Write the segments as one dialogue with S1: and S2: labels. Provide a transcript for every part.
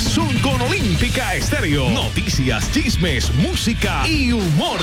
S1: son con Olímpica Estéreo. Noticias, chismes, música y humor.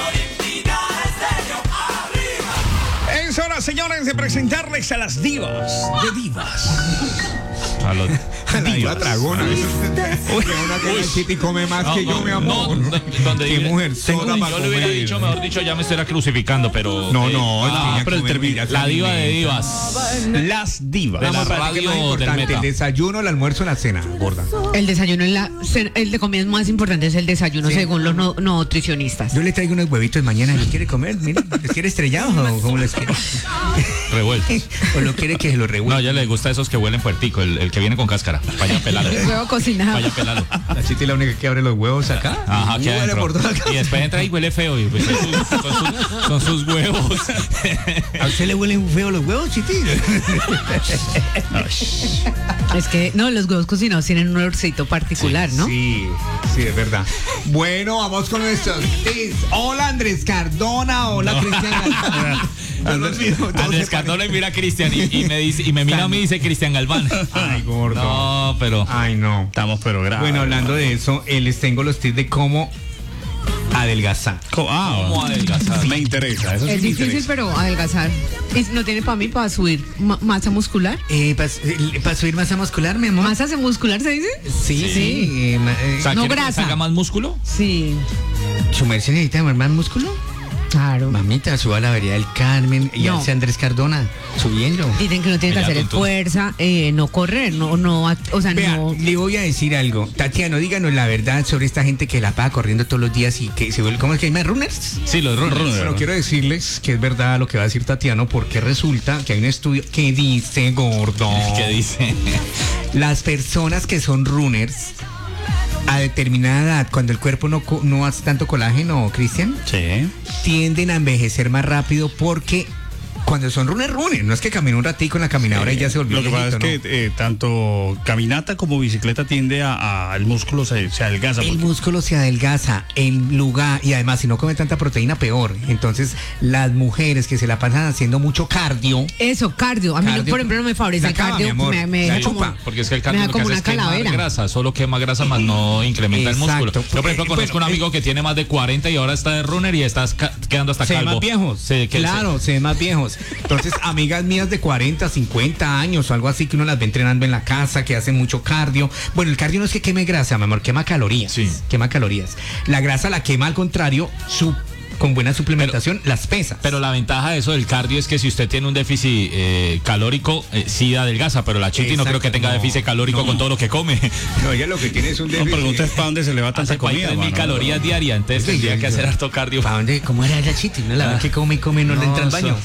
S1: Es hora, señores, de presentarles a las divas de divas.
S2: A la diva dragona.
S3: Chiti come más que yo, mi amor.
S2: Qué mujer
S3: sola para
S2: yo le hubiera
S3: comer.
S2: dicho, mejor dicho, ya me estuviera crucificando, pero...
S3: pero
S2: la diva de divas.
S3: Las divas.
S2: De la
S3: Vamos a ver qué
S2: radio
S3: más importante,
S2: del Meta.
S3: el desayuno, el almuerzo, la cena, gorda.
S4: El desayuno el de comida más importante es el desayuno, según los nutricionistas.
S3: Yo le traigo unos huevitos mañana. ¿Los quiere comer? Mira, ¿les quiere estrellados o cómo les quiere?
S2: Revueltos.
S3: ¿O lo quiere que se los
S2: No,
S3: revuelva?
S2: a ella le gusta esos que huelen fuertico, el que viene con cáscara. Vaya pelado.
S4: El huevo cocinado.
S2: Vaya pelado.
S3: La Chiti es la única que abre los huevos acá.
S2: Ajá, que
S3: Huele
S2: adentro.
S3: por toda acá.
S2: Y después entra y huele feo. Y pues son sus huevos.
S3: ¿A usted le huelen feo los huevos, Chiti?
S4: Es que, no, los huevos cocinados tienen un olorcito particular, ¿no?
S3: Sí, es verdad. Bueno, vamos con nuestros tips. Hola, Andrés Cardona. Hola, Cristian Galván.
S2: Andrés Cardona y mira a Cristian y me mira a mí y dice Cristian Galván.
S3: Ay, gordo.
S2: No, pero...
S3: Ay, no.
S5: Estamos pero graves.
S3: Bueno, hablando de eso, les tengo los tips de cómo adelgazar.
S2: ¿Cómo adelgazar?
S5: Me interesa. Eso sí
S4: Es
S5: me
S4: difícil,
S5: interesa.
S4: pero adelgazar. ¿Y no tiene para mí para subir masa muscular?
S3: ¿Para subir masa muscular, mi amor?
S4: ¿Masa muscular se dice?
S3: Sí.
S2: O sea,
S4: No
S2: ¿quiere que
S4: grasa.
S2: salga más músculo?
S4: Sí,
S3: ¿Su merced necesita más músculo?
S4: claro.
S3: Mamita, suba a la vereda del Carmen y
S4: No.
S3: hace Andrés Cardona, subiendo.
S4: Dicen que uno tiene que
S2: Ella
S4: hacer
S2: tonto.
S4: fuerza, no correr, o sea,
S3: Vea,
S4: no.
S3: le voy a decir algo. Tatiana, díganos la verdad sobre esta gente que la paga corriendo todos los días y que se vuelve, ¿cómo es que hay más runners?
S2: Sí, los runners.
S3: Bueno, quiero decirles que es verdad lo que va a decir Tatiano, porque resulta que hay un estudio que dice, gordo,
S2: ¿Qué dice?
S3: las personas que son runners a determinada edad, cuando el cuerpo no hace tanto colágeno, Cristian,
S5: Sí.
S3: tienden a envejecer más rápido porque cuando son runners, no es que camina un ratico en la caminadora y ya se volvió
S5: Lo que pasa es
S3: viejito,
S5: que tanto caminata como bicicleta tiende a el músculo se adelgaza.
S3: El
S5: porque-
S3: músculo se adelgaza en lugar, y además si no come tanta proteína, peor. Entonces, las mujeres que se la pasan haciendo mucho cardio,
S4: Eso, cardio. A mí,
S3: Cardio.
S4: por ejemplo, no me favorece
S3: Se
S4: el
S3: acaba,
S4: cardio.
S3: mi amor.
S4: Me
S3: Se
S4: deja como,
S3: chupa.
S2: Porque es que el
S4: me
S2: cardio
S4: da
S2: lo que
S4: como
S2: hace
S4: una
S2: es quemar
S4: calavera.
S2: grasa, solo quema grasa más no incrementa el
S3: Exacto.
S2: músculo. Yo, por ejemplo, conozco un amigo que tiene más de 40 y ahora está de runner y está quedando hasta
S3: se ven
S2: calvo.
S3: más viejos.
S2: Sí, que
S3: claro, se ven más viejos. Entonces, amigas mías de 40, 50 años o algo así que uno las ve entrenando en la casa, que hacen mucho cardio. Bueno, el cardio no es que queme grasa, mi amor, quema calorías.
S2: Sí.
S3: Quema calorías. La grasa la quema al contrario, con buena suplementación, las pesas.
S2: Pero la ventaja de eso del cardio es que si usted tiene un déficit calórico, sí adelgaza, pero la Chiti no creo que tenga
S3: Exacto,
S2: déficit calórico con todo lo que come.
S3: No, ella lo que tiene es un
S5: No, pregunta es para dónde se le va tanta
S2: Hace
S5: comida.
S2: 3.000
S5: mano.
S2: calorías diarias, entonces
S3: Sí,
S2: tendría
S3: sí,
S2: que hacer
S3: sí.
S2: harto cardio.
S3: ¿Para dónde? ¿Cómo era la Chiti? ¿No? La ven que come y come y no le entra al baño.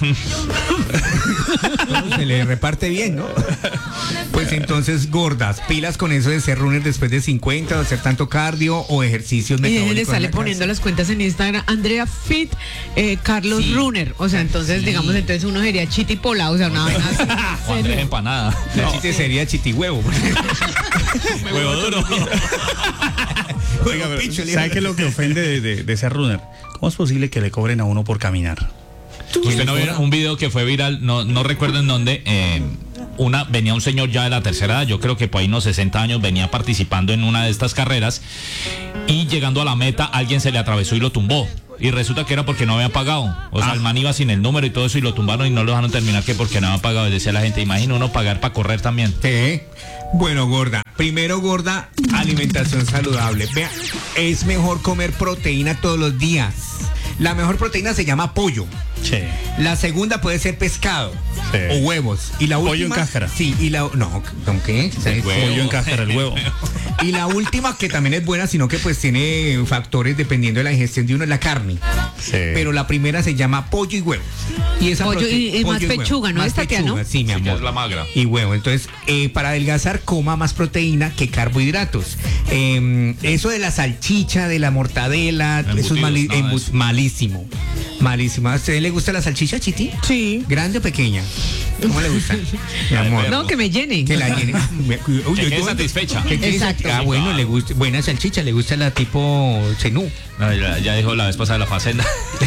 S3: Se le reparte bien, ¿no? Pues entonces, gordas, pilas con eso de ser runner después de 50, o hacer tanto cardio o ejercicios
S4: Y
S3: metabólicos.
S4: le
S3: en
S4: sale
S3: la casa.
S4: poniendo las cuentas en Instagram, Andrea Fit, Carlos
S3: Sí.
S4: Runner. O sea, entonces,
S3: Sí.
S4: digamos, entonces uno sería Chiti Pola, o sea, una vaina así.
S2: O Andrés Empanada.
S3: La Chiti sería chitihuevo.
S2: Huevo duro.
S5: Oiga, pero, ¿sabe qué es lo que ofende de ser runner? ¿Cómo es posible que le cobren a uno por caminar?
S2: Usted no vio un video que fue viral, no recuerdo en dónde, venía un señor ya de la tercera edad, yo creo que por ahí unos 60 años, venía participando en una de estas carreras y llegando a la meta alguien se le atravesó y lo tumbó. Y resulta que era porque no había pagado. O sea, el man iba sin el número y todo eso y lo tumbaron y no lo dejaron terminar que porque no había pagado. Y decía la gente, imagina uno pagar para correr también.
S3: Sí. Bueno, gorda. Primero, gorda, alimentación saludable. Vea, es mejor comer proteína todos los días. La mejor proteína se llama pollo.
S5: Sí.
S3: La segunda puede ser pescado
S5: Sí.
S3: o huevos. Y la última,
S5: Pollo en cáscara.
S3: Sí, ¿con qué? ¿Sabes?
S2: huevo.
S5: Pollo en cáscara, el huevo.
S3: Y la última, que también es buena, sino que pues tiene factores dependiendo de la digestión de uno, es la carne.
S5: Sí.
S3: Pero la primera se llama pollo y huevo. Y esa
S4: Pollo y más
S3: huevo.
S4: pechuga, ¿no?
S3: Más
S4: ¿Es Tatiana?
S3: pechuga, sí, mi
S2: Sí, que
S3: amor.
S2: es la magra.
S3: Y huevo. Entonces, para adelgazar, coma más proteína que carbohidratos. Eso de la salchicha, de la mortadela, eso es
S2: Embutidos, nada de eso.
S3: malísimo. Malísimo. ¿A usted le gusta la salchicha, Chiti?
S4: Sí.
S3: ¿Grande o pequeña? ¿Cómo le gusta? Mi amor.
S4: No, que me llene.
S3: Que la llene. Uy,
S2: Que quede
S3: yo-
S2: satisfecha.
S3: que quede
S4: Exacto.
S3: satisfecha. Ah, bueno, le gusta. Buena salchicha, le gusta la tipo cenú.
S2: No, ya dijo la vez pasada de la facenda.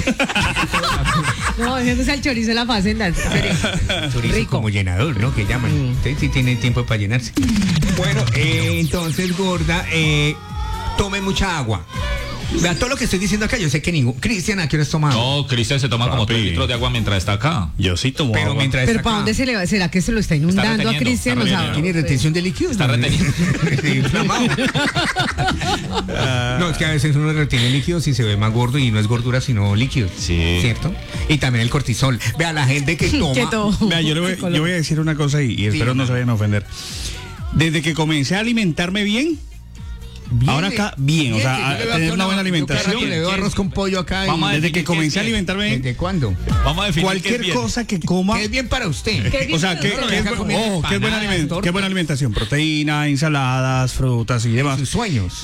S4: No, ese es el chorizo de la facenda.
S3: Chorizo
S4: Rico.
S3: como llenador, ¿no? Que llaman. Usted sí tiene tiempo para llenarse. Bueno, entonces, gorda, tome mucha agua. Vea, todo lo que estoy diciendo acá, yo sé que ningún... Cristian, ¿a qué horas toma agua?
S2: No, Cristian se toma como 3 litros de agua mientras está acá.
S5: Yo sí tomo
S3: Pero
S5: agua.
S3: mientras
S4: Pero
S3: está
S4: ¿para
S3: acá,
S4: dónde se le va? ¿Será que se lo está inundando a
S2: reteniendo,
S4: Cristian?
S2: está
S4: O sea,
S3: ¿tiene retención de líquidos?
S2: Está reteniendo.
S3: Sí, inflamado. No, es que a veces uno retiene líquidos y se ve más gordo y no es gordura sino líquidos.
S2: Sí.
S3: ¿Cierto? Y también el cortisol. Vea, la gente que toma...
S4: que todo.
S5: Vea, yo voy a decir una cosa y espero no se vayan a ofender. Desde que comencé a alimentarme bien, ahora acá, bien, o sea, a tener una buena alimentación.
S3: Le veo arroz con pollo acá.
S2: Vamos a
S5: Desde
S2: definir
S5: que
S2: qué
S5: comencé a
S2: es bien.
S5: alimentarme bien,
S3: ¿Desde cuándo?
S2: Vamos a definir qué es
S5: cualquier
S2: bien.
S5: cosa que coma,
S3: ¿Qué es bien para usted?
S5: o sea, qué es buena alimentación, proteína, ensaladas, frutas y demás.
S3: Sus sueños.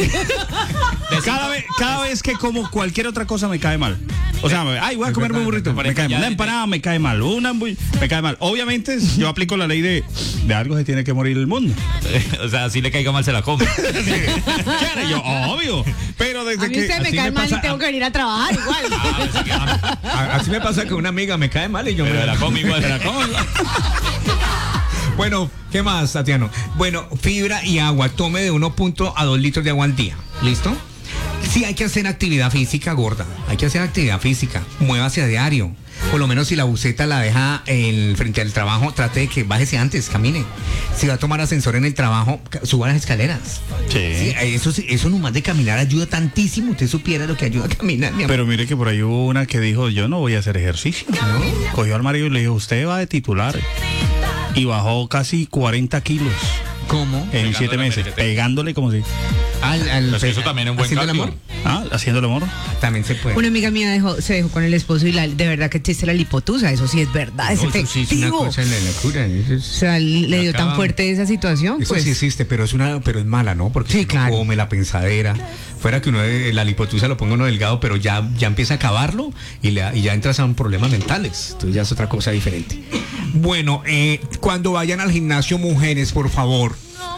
S5: Cada vez que como cualquier otra cosa me cae mal. O sea, ay, voy a comerme un burrito, me cae mal. Una empanada me cae mal, me cae mal. Obviamente, yo aplico la ley de algo se tiene que morir el mundo.
S2: O sea, si le caiga mal se la come.
S5: Claro, yo, obvio. Pero desde
S4: A mí
S5: que
S4: usted me
S3: así
S4: cae
S3: me
S4: mal
S3: pasa-
S4: y tengo que venir a trabajar igual.
S3: Así me pasa que una amiga me cae mal y yo
S2: Pero
S3: me
S2: la come igual.
S3: Bueno, ¿qué más, Tatiano? Bueno, fibra y agua. Tome de 1 a 2 litros de agua al día. ¿Listo? Sí, hay que hacer actividad física, gorda. Hay que hacer actividad física. Muévase a diario. Por lo menos si la buceta la deja frente al trabajo, trate de que bájese antes, camine. Si va a tomar ascensor en el trabajo, suba las escaleras. Sí, eso nomás de caminar ayuda tantísimo. Usted supiera lo que ayuda a caminar, mi amor.
S5: Pero mire que por ahí hubo una que dijo, yo no voy a hacer ejercicio. Cogió al marido y le dijo, usted va de titular. Y bajó casi 40 kilos
S3: ¿Cómo?
S5: en
S2: Pegándole
S5: 7 meses,
S2: meretete.
S5: pegándole como si...
S2: Pero es que eso también es un buen
S3: ¿haciendo el
S2: cálculo.
S3: amor?
S5: Ah, haciendo el amor.
S3: También se puede.
S4: Una amiga mía se dejó con el esposo y de verdad que existe la lipotusa. Eso sí es verdad, es
S3: No, eso sí es una
S4: efectivo.
S3: cosa de la locura. Eso
S4: O
S3: es-
S4: sea, le dio tan
S3: Acaba-
S4: fuerte esa situación.
S3: Eso
S4: Pues
S3: sí existe, pero es mala, ¿no? Porque
S4: Sí,
S3: si uno
S4: claro.
S3: come la pensadera, fuera que uno la lipotusa lo ponga uno delgado, pero ya empieza a acabarlo y ya entras a problemas mentales. Entonces ya es otra cosa diferente. Bueno, cuando vayan al gimnasio, mujeres, por favor,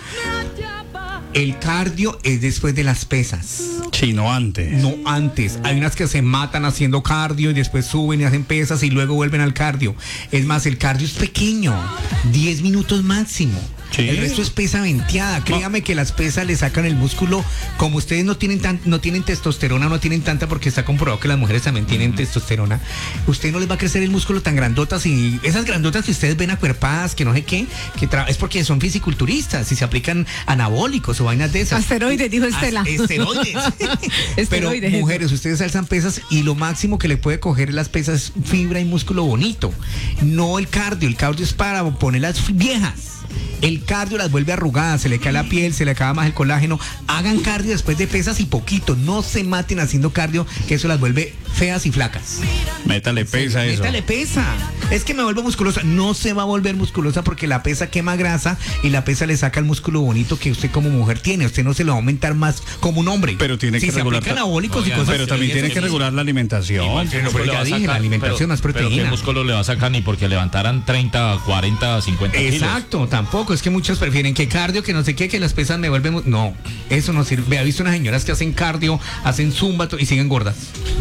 S3: el cardio es después de las pesas.
S5: Sí, no antes.
S3: No antes. Hay unas que se matan haciendo cardio y después suben y hacen pesas y luego vuelven al cardio. Es más, el cardio es pequeño, 10 minutos máximo.
S5: Sí.
S3: El resto es pesa venteada. Créame que las pesas le sacan el músculo. Como ustedes no tienen testosterona, no tienen tanta, porque está comprobado que las mujeres también tienen testosterona. Usted no les va a crecer el músculo tan grandotas, y esas grandotas que ustedes ven acuerpadas, que no sé qué, es porque son fisiculturistas y se aplican anabólicos o vainas de esas.
S4: Asteroides, dijo Estela.
S3: Esteroides. Pero
S4: Esteroides.
S3: mujeres, ustedes alzan pesas y lo máximo que le puede coger las pesas es fibra y músculo bonito. No el cardio. El cardio es para ponerlas viejas. El cardio las vuelve arrugadas, se le cae la piel, se le acaba más el colágeno. Hagan cardio después de pesas y poquito. No se maten haciendo cardio, que eso las vuelve feas y flacas.
S5: Métale pesa eso.
S3: Métale pesa. Es que me vuelvo musculosa. No se va a volver musculosa porque la pesa quema grasa y la pesa le saca el músculo bonito que usted como mujer tiene. Usted no se lo va a aumentar más como un hombre.
S5: Pero tiene
S3: si
S5: que
S3: se
S5: regular.
S3: aplican anabólicos y
S2: Oigan,
S3: cosas.
S5: Pero también tiene que regular la alimentación.
S3: pero ya dije, la alimentación más
S2: Pero
S3: proteína.
S2: ¿qué músculo le va a sacar ni porque levantaran 30, 40, 50 kilos?
S3: Exacto, tampoco. Es que muchos prefieren que cardio, que no sé qué, que las pesas me vuelven... No, eso no sirve. Vea, he visto unas señoras que hacen cardio, hacen zumba y siguen gordas.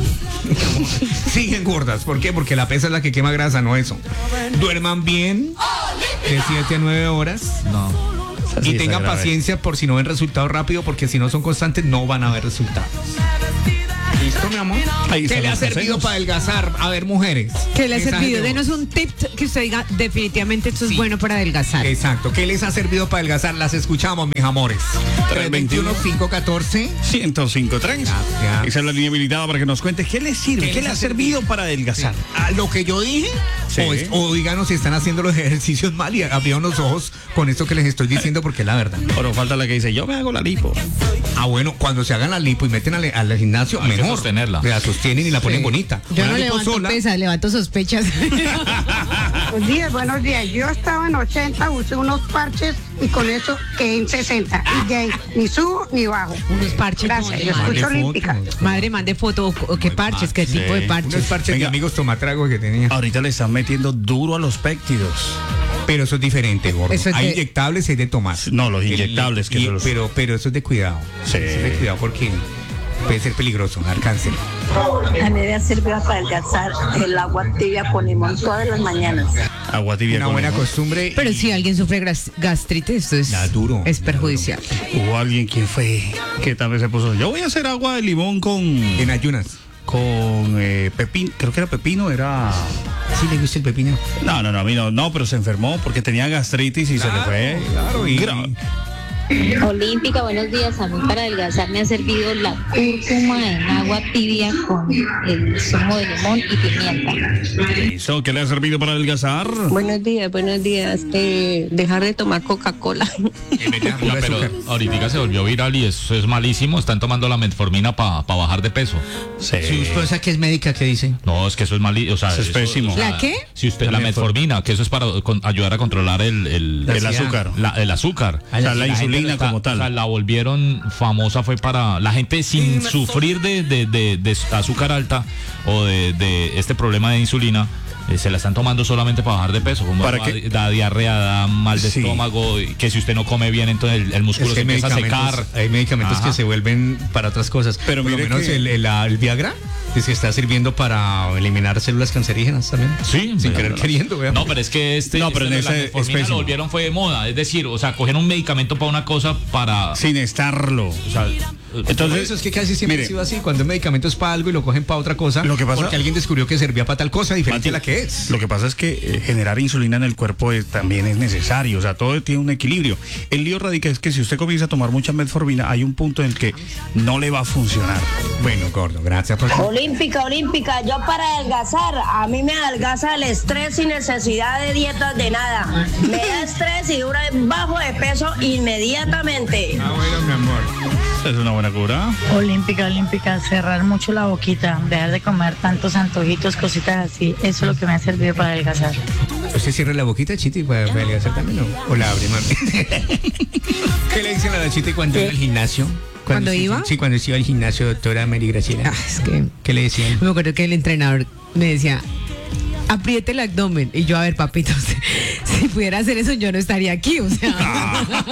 S3: Siguen gordas. ¿Por qué? Porque la pesa es la que quema grasa, no eso. Duerman bien, de 7 a 9 horas.
S2: No.
S5: Así
S3: Y
S5: está
S3: tengan
S5: grave.
S3: paciencia por si no ven resultados rápido, porque si no son constantes no van a ver resultados. ¿Listo, mi amor?
S5: Ahí
S3: ¿Qué
S5: están
S3: le ha
S5: los
S3: servido
S5: consejos.
S3: para adelgazar? A ver, mujeres.
S4: ¿Qué le ha
S3: Mensajes
S4: servido?
S3: de voz.
S4: Denos un tip que usted diga, definitivamente esto
S3: Sí.
S4: es bueno para adelgazar.
S3: Exacto. ¿Qué les ha servido para adelgazar? Las escuchamos, mis amores. 321-514.
S5: 105.3.
S3: Gracias.
S5: Esa es la línea habilitada para que nos cuentes qué le sirve, qué le ha servido para adelgazar.
S3: ¿A lo que yo dije?
S5: Sí.
S3: O díganos si están haciendo los ejercicios mal y abrieron los ojos con esto que les estoy diciendo, porque es la verdad.
S5: Pero falta la que dice, yo me hago la lipo.
S3: Ah, bueno, cuando se hagan la lipo y meten al gimnasio,
S2: Hay que
S3: mejor.
S2: sostenerla.
S3: La sostienen y la ponen bonita.
S4: Yo
S3: Una
S4: no
S3: lipo
S4: levanto
S3: sola.
S4: pesas, levanto sospechas.
S6: Buenos días. Yo estaba en 80, usé unos parches y con eso quedé en 60. Y ya ni subo ni bajo.
S4: Unos parches.
S6: Gracias, yo
S3: Mande
S6: escucho
S3: foto.
S6: olímpica.
S4: Madre, mande foto. ¿O qué parches? ¿Qué tipo de
S3: Unos
S4: parches?
S3: parches de
S5: Venga.
S3: amigos tomatrago que tenía.
S5: Ahorita le están metiendo duro a los péptidos.
S3: Pero eso es diferente, gordo.
S4: Eso es
S3: Hay
S4: de-
S3: inyectables y hay de tomar.
S5: No, los inyectables que son los-
S3: pero eso es de cuidado.
S5: Sí.
S3: Eso es de cuidado porque puede ser peligroso, dar cáncer.
S7: A mí me sirve para adelgazar el agua tibia con limón todas las mañanas.
S5: Agua tibia
S3: Una
S5: con
S3: buena
S5: limón.
S3: costumbre.
S4: Pero si alguien sufre gastritis, esto es,
S3: Ya, duro.
S4: es perjudicial.
S5: Hubo alguien, ¿quién fue? Que también se puso. Yo voy a hacer agua de limón
S3: En ayunas.
S5: con pepino. Creo que era pepino, era.
S3: ¿Sí le gusta el pepino?
S5: No, a mí no, pero se enfermó porque tenía gastritis y se le fue.
S3: Claro, y
S8: Olímpica, buenos días. A mí para adelgazar me ha servido la cúrcuma en agua tibia con el zumo de limón y pimienta.
S5: ¿Eso qué le ha servido para adelgazar?
S7: Buenos días. Dejar de tomar Coca-Cola.
S2: Oiga, pero ahorita se volvió viral y eso es malísimo. Están tomando la metformina para bajar de peso.
S5: Sí.
S3: Si usted esa que es médica, ¿qué dice?
S2: No, es que eso es malísimo. O sea,
S5: Eso es pésimo.
S4: ¿La qué?
S2: Si usted,
S3: La
S2: la metformina, que eso es para ayudar a controlar el
S5: El azúcar.
S2: el azúcar.
S5: O sea, la
S2: gente
S5: insulina
S2: está-
S5: como tal.
S2: O sea, la volvieron famosa fue para la gente sin sufrir de azúcar alta o de este problema de insulina. Se la están tomando solamente para bajar de peso, como
S5: ¿Para
S2: da,
S5: qué?
S2: da diarrea, da mal de
S5: Sí.
S2: estómago, y que si usted no come bien, entonces el músculo
S3: Es que
S2: se empieza a secar.
S3: hay medicamentos
S2: Ajá.
S3: que se vuelven para otras cosas.
S5: Pero
S3: por lo
S5: mire
S3: menos
S5: que-
S3: el Viagra es que está sirviendo para eliminar células cancerígenas también.
S2: Sí,
S3: Sin
S2: pero-
S3: querer queriendo, vea.
S2: No, pero es que
S5: No, pero en
S2: de la
S5: ese es
S2: metformina
S5: pésimo.
S2: lo volvieron fue de moda, es decir, o sea, cogieron un medicamento para una cosa para,
S5: Sin estarlo.
S2: o sea,
S3: Por
S5: Entonces,
S3: eso es que casi siempre
S5: mire,
S3: ha sido así. Cuando un medicamento es para algo y lo cogen para otra cosa,
S5: Lo que pasa-
S3: porque alguien descubrió que servía para tal cosa diferente a la que es.
S5: Lo que pasa es que generar insulina en el cuerpo también es necesario, o sea, todo tiene un equilibrio. El lío radica es que si usted comienza a tomar mucha metformina, hay un punto en el que no le va a funcionar.
S3: Bueno, gordo, gracias por...
S9: Olímpica, yo para adelgazar, a mí me adelgaza el estrés sin necesidad de dietas de nada. Me da estrés y dura bajo de peso inmediatamente.
S3: Ah, bueno, mi amor.
S5: Es una buena cura.
S8: Olímpica, cerrar mucho la boquita, dejar de comer tantos antojitos, cositas así. Eso es lo que me ha servido para adelgazar.
S3: ¿Usted cierra la boquita, Chiti, para adelgazar también o la abre, mami? ¿Qué le dicen a la Chiti cuando iba al gimnasio?
S4: ¿Cuándo iba?
S3: Sí, cuando iba al gimnasio, doctora Mary Graciela.
S4: Ah, es que
S3: ¿Qué le decían?
S4: me acuerdo que el entrenador me decía, apriete el abdomen. Y yo, a ver, papito, si pudiera hacer eso, yo no estaría aquí. O sea,